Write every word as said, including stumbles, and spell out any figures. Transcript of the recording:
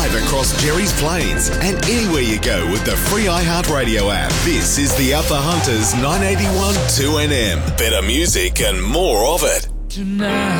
live across Jerry's Plains and anywhere you go with the free iHeartRadio app. This is the Upper Hunters nine eighty-one two N M. Better music and more of it. Tonight.